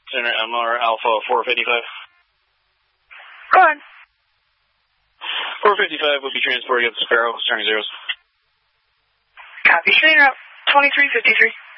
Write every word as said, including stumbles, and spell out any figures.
Center M R Alpha four fifty-five. Go ahead. four fifty-five will be transporting up to Sparrow, starting zeros. Copy. Center up twenty-three fifty-three.